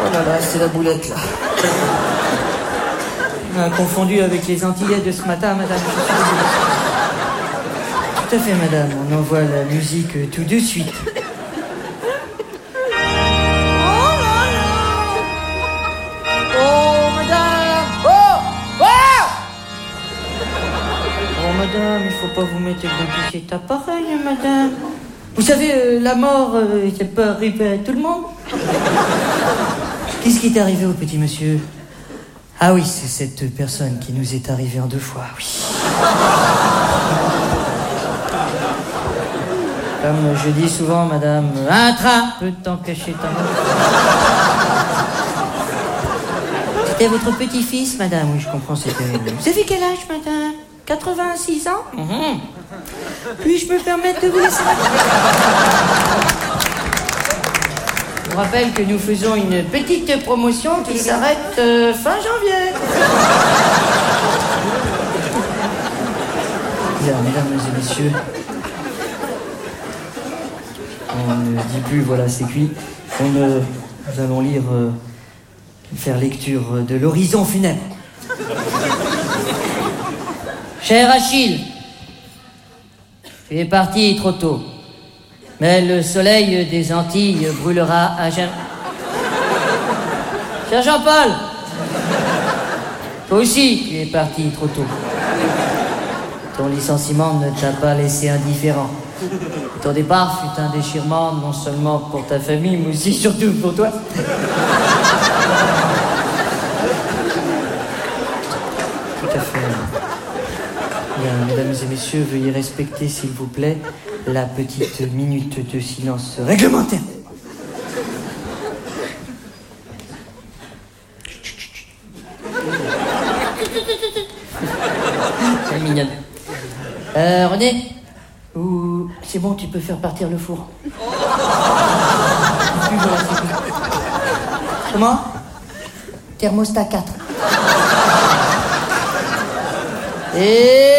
là là, c'est la boulette, là. Confondu avec les Antillais de ce matin, madame. Je suis désolé. Tout à fait, madame. On envoie la musique tout de suite. Madame, il faut pas vous mettre dans tout cet appareil, madame. Vous savez, la mort, ça peut arriver à tout le monde. Qu'est-ce qui est arrivé au petit monsieur? Ah oui, c'est cette personne qui nous est arrivée en 2 fois, oui. Comme je dis souvent, madame, un train peut t'en cacher ta mort. C'était votre petit-fils, madame? Oui, je comprends, c'était... Vous avez quel âge, madame? 86 ans? Puis-je me permettre de vous laisser? Je vous rappelle que nous faisons une petite promotion qui s'arrête fin janvier. Bien, mesdames et messieurs, on ne dit plus voilà, c'est cuit. Nous allons lire, faire lecture de l'horizon funèbre. Cher Achille, tu es parti trop tôt, mais le soleil des Antilles brûlera à jamais. Cher Jean-Paul, toi aussi tu es parti trop tôt. Ton licenciement ne t'a pas laissé indifférent. Ton départ fut un déchirement non seulement pour ta famille, mais aussi surtout pour toi. Tout à fait. Bien, mesdames et messieurs, veuillez respecter, s'il vous plaît, la petite minute de silence réglementaire. C'est mignonne. René, c'est bon, tu peux faire partir le four. Comment? Thermostat 4. Et...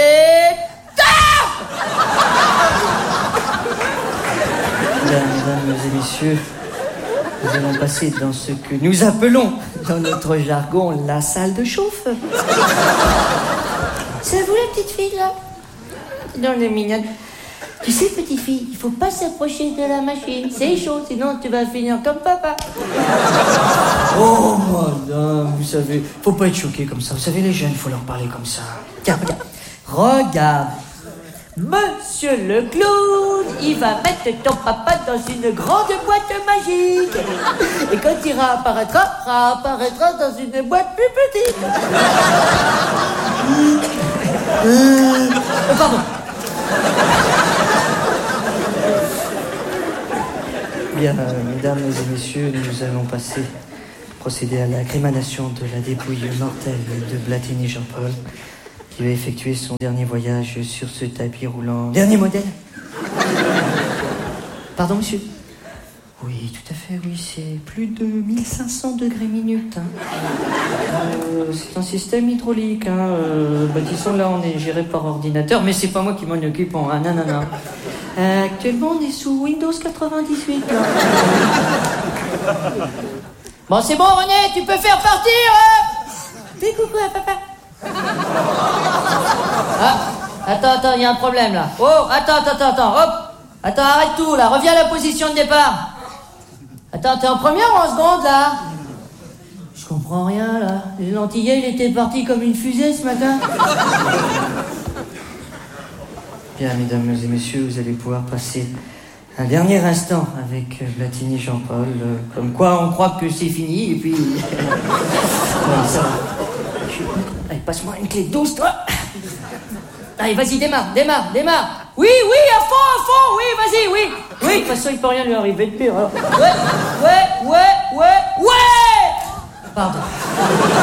Bien, mesdames et messieurs, nous allons passer dans ce que nous appelons, dans notre jargon, la salle de chauffe. C'est vous la petite fille, là? Non, elle est mignonne. Tu sais, petite fille, il faut pas s'approcher de la machine. C'est chaud, sinon tu vas finir comme papa. Oh, madame, vous savez, faut pas être choqué comme ça. Vous savez, les jeunes, faut leur parler comme ça. Tiens, regarde. Regarde. Monsieur le clown, il va mettre ton papa dans une grande boîte magique. Et quand il réapparaîtra dans une boîte plus petite. Pardon. Bien, mesdames et messieurs, nous allons procéder à la crémation de la dépouille mortelle de Blatini Jean-Paul, qui va effectuer son dernier voyage sur ce tapis roulant. Dernier modèle. Pardon, monsieur? Oui, tout à fait, oui, c'est plus de 1500 degrés minutes. Hein. C'est un système hydraulique. Hein. Disons, là, on est géré par ordinateur, mais c'est pas moi qui m'en occupe. Ah, non. Actuellement, on est sous Windows 98. Là. Bon, c'est bon, René, tu peux faire partir. Fais coucou à papa. Ah, attends, il y a un problème, là. Oh, attends, hop. Attends, arrête tout, là. Reviens à la position de départ. Attends, t'es en première ou en seconde, là? Je comprends rien, là. Les Antillais, il était parti comme une fusée ce matin. Bien, mesdames et messieurs, vous allez pouvoir passer un dernier instant avec Blatini Jean-Paul. Comme quoi, on croit que c'est fini, et puis... Ouais, ça va. Allez, passe-moi une clé douce, toi. Allez, vas-y, démarre. Oui, à fond, oui, vas-y, oui. Oui, de toute façon, il peut rien lui arriver de pire, alors. Ouais. Pardon.